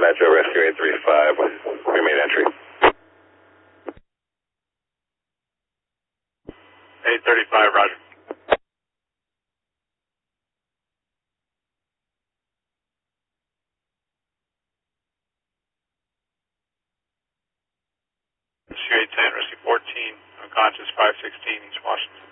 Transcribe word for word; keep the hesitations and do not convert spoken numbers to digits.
Metro Rescue eight three five, we made entry. eight thirty-five, roger. Rescue eight ten, Rescue fourteen, unconscious five sixteen, East Washington.